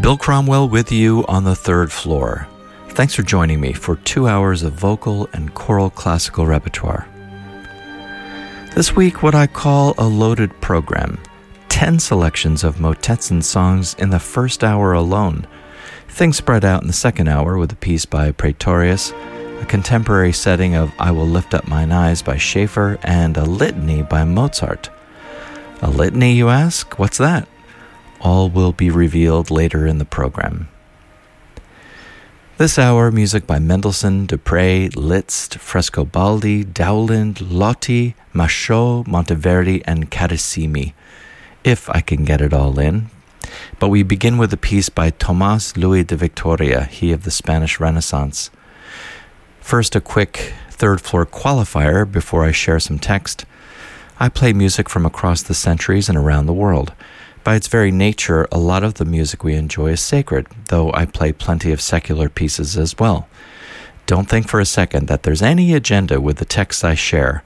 Bill Cromwell with you on the third floor. Thanks for joining me for 2 hours of vocal and choral classical repertoire. This week, what I call a loaded program. 10 selections of motets and songs in the first hour alone. Things spread out in the second hour with a piece by Praetorius, a contemporary setting of I Will Lift Up Mine Eyes by Schaeffer, and a litany by Mozart. A litany, you ask? What's that? All will be revealed later in the program. This hour, music by Mendelssohn, Dupre, Liszt, Frescobaldi, Dowland, Lotti, Machaut, Monteverdi, and Carissimi, if I can get it all in. But we begin with a piece by Tomás Luis de Victoria, he of the Spanish Renaissance. First, a quick third floor qualifier before I share some text. I play music from across the centuries and around the world. By its very nature, a lot of the music we enjoy is sacred, though I play plenty of secular pieces as well. Don't think for a second that there's any agenda with the texts I share.